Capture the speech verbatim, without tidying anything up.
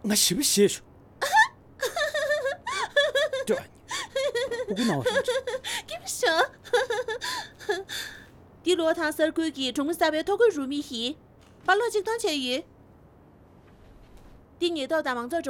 我信不信去？对吧？我给闹上去。 给不上。第六趟事儿规矩，中午三百多块入米稀，把垃圾当钱鱼。第二道大王做